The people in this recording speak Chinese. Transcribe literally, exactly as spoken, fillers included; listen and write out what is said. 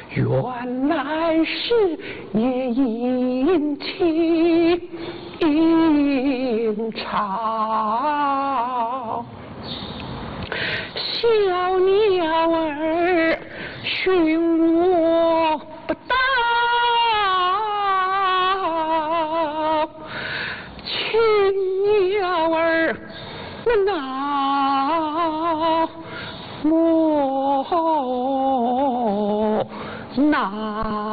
原来是夜莺啼莺巢，小鸟儿寻我不到，青鸟儿闹我闹。